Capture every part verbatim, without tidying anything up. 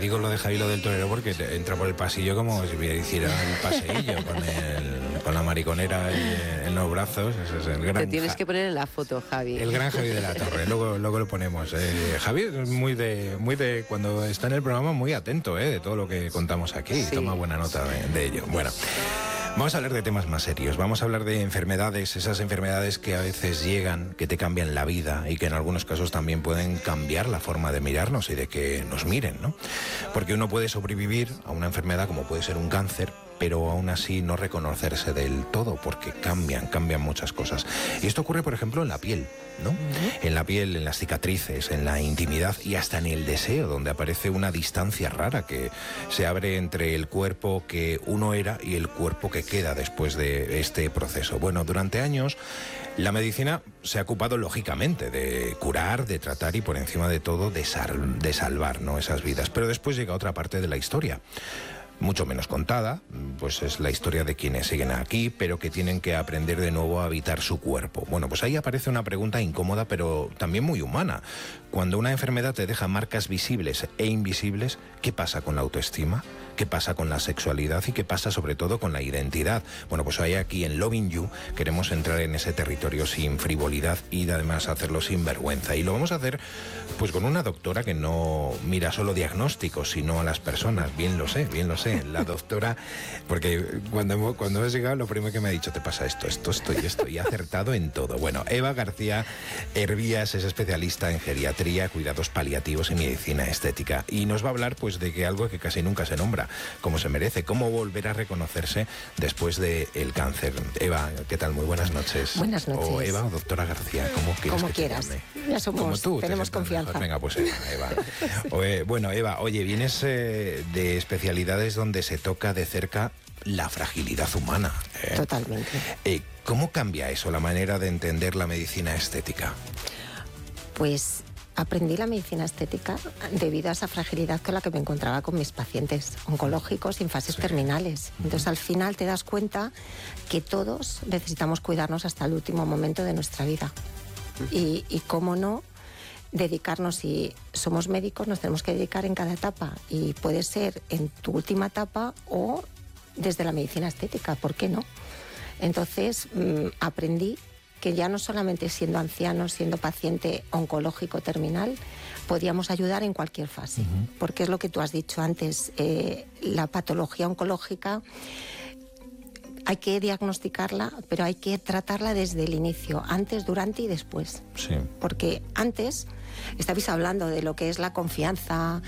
digo lo de Javi, lo del torero, porque entra por el pasillo como si hiciera el paseillo con, el, con la mariconera en los brazos. Ese es el gran Te tienes que poner en la foto, Javi. El gran Javi de la Torre, luego, luego lo ponemos. Eh, Javi es muy de, muy de, cuando está en el programa, muy atento eh, de todo lo que contamos aquí. Sí. Toma buena nota de, de ello. Bueno. Vamos a hablar de temas más serios, vamos a hablar de enfermedades, esas enfermedades que a veces llegan, que te cambian la vida y que en algunos casos también pueden cambiar la forma de mirarnos y de que nos miren, ¿no? Porque uno puede sobrevivir a una enfermedad como puede ser un cáncer, pero aún así no reconocerse del todo, porque cambian, cambian muchas cosas. Y esto ocurre, por ejemplo, en la piel, ¿no? Uh-huh. En la piel, en las cicatrices, en la intimidad y hasta en el deseo, donde aparece una distancia rara que se abre entre el cuerpo que uno era y el cuerpo que queda después de este proceso. Bueno, durante años la medicina se ha ocupado lógicamente de curar, de tratar y por encima de todo de, sal- de salvar, ¿no?, esas vidas. Pero después llega otra parte de la historia, mucho menos contada, pues es la historia de quienes siguen aquí, pero que tienen que aprender de nuevo a habitar su cuerpo. Bueno, pues ahí aparece una pregunta incómoda, pero también muy humana. Cuando una enfermedad te deja marcas visibles e invisibles, ¿qué pasa con la autoestima? ¿Qué pasa con la sexualidad? ¿Y qué pasa sobre todo con la identidad? Bueno, pues ahí aquí en Loving You queremos entrar en ese territorio sin frivolidad y además hacerlo sin vergüenza. Y lo vamos a hacer pues con una doctora que no mira solo diagnósticos, sino a las personas. Bien lo sé, bien lo sé. La doctora, porque cuando, cuando has llegado lo primero que me ha dicho, te pasa esto, esto, esto y esto, y ha acertado en todo. Bueno, Eva García Hervías es especialista en geriatría, cuidados paliativos y medicina estética. Y nos va a hablar pues de que algo que casi nunca se nombra, como se merece, cómo volver a reconocerse después del cáncer. Eva, ¿qué tal? Muy buenas noches. Buenas noches. O Eva o doctora García, ¿cómo quieres Como que quieras. Te llame? Ya somos, Como tú, tenemos te confianza. Mejor. Venga, pues Eva. Eva. O, eh, bueno, Eva, oye, vienes eh, de especialidades donde se toca de cerca la fragilidad humana. ¿eh? Totalmente. Eh, ¿Cómo cambia eso, la manera de entender la medicina estética? Pues aprendí la medicina estética debido a esa fragilidad con la que me encontraba con mis pacientes oncológicos y en fases sí. terminales. Entonces, al final te das cuenta que todos necesitamos cuidarnos hasta el último momento de nuestra vida. Y, y cómo no, dedicarnos, si somos médicos, nos tenemos que dedicar en cada etapa. Y puede ser en tu última etapa o desde la medicina estética, ¿por qué no? Entonces, mmm, aprendí que ya no solamente siendo ancianos, siendo paciente oncológico terminal, podíamos ayudar en cualquier fase. Uh-huh. Porque es lo que tú has dicho antes, eh, la patología oncológica hay que diagnosticarla, pero hay que tratarla desde el inicio, antes, durante y después. Sí. Porque antes, estabais hablando de lo que es la confianza,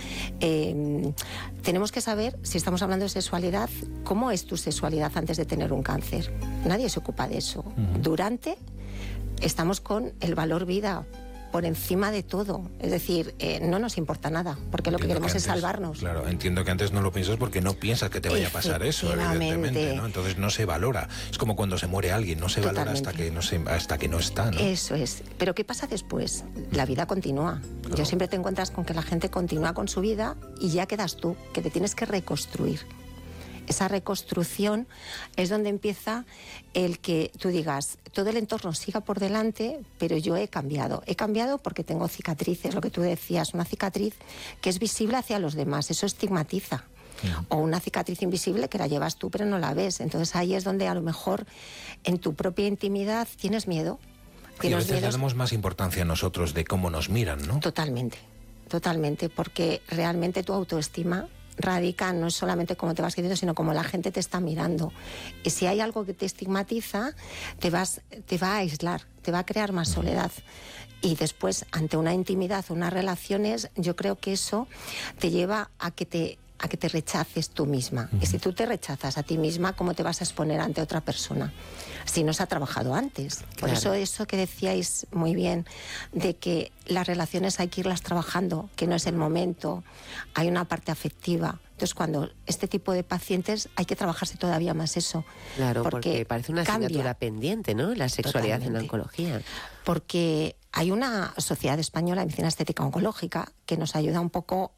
eh, tenemos que saber, si estamos hablando de sexualidad, cómo es tu sexualidad antes de tener un cáncer. Nadie se ocupa de eso. Uh-huh. Durante, estamos con el valor vida por encima de todo. Es decir, eh, no nos importa nada, porque entiendo lo que queremos que antes, es salvarnos. Claro, entiendo que antes no lo piensas porque no piensas que te vaya a pasar eso, evidentemente, ¿no? Entonces no se valora. Es como cuando se muere alguien, no se Totalmente. valora hasta que no, se, hasta que no está, ¿no? Eso es. Pero ¿qué pasa después? La vida continúa. Claro. Yo siempre te encuentras con que la gente continúa con su vida y ya quedas tú, que te tienes que reconstruir. Esa reconstrucción es donde empieza el que tú digas, todo el entorno siga por delante, pero yo he cambiado. He cambiado porque tengo cicatrices, lo que tú decías, una cicatriz que es visible hacia los demás, eso estigmatiza. Uh-huh. O una cicatriz invisible que la llevas tú pero no la ves. Entonces ahí es donde a lo mejor en tu propia intimidad tienes miedo. Y a veces miedos... le damos más importancia a nosotros de cómo nos miran, ¿no? Totalmente, totalmente, porque realmente tu autoestima radica no es solamente cómo te vas sintiendo, sino cómo la gente te está mirando. Y si hay algo que te estigmatiza, te, vas, te va a aislar, te va a crear más soledad. Y después, ante una intimidad, unas relaciones, yo creo que eso te lleva a que te, a que te rechaces tú misma. Uh-huh. Y si tú te rechazas a ti misma, ¿cómo te vas a exponer ante otra persona? Si no se ha trabajado antes. Claro. Por eso eso que decíais muy bien, de que las relaciones hay que irlas trabajando, que no es el momento, hay una parte afectiva. Entonces, cuando este tipo de pacientes hay que trabajarse todavía más eso. Claro, porque, porque parece una cambia. asignatura pendiente, ¿no? La sexualidad Totalmente. En la oncología. Porque hay una Sociedad Española de Medicina Estética Oncológica que nos ayuda un poco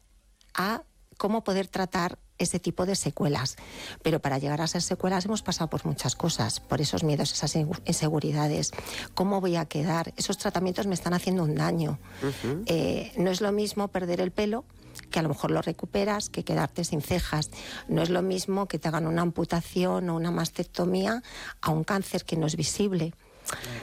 a cómo poder tratar ese tipo de secuelas. Pero para llegar a esas secuelas hemos pasado por muchas cosas, por esos miedos, esas inseguridades. ¿Cómo voy a quedar? Esos tratamientos me están haciendo un daño. Uh-huh. Eh, no es lo mismo perder el pelo que a lo mejor lo recuperas que quedarte sin cejas. No es lo mismo que te hagan una amputación o una mastectomía a un cáncer que no es visible.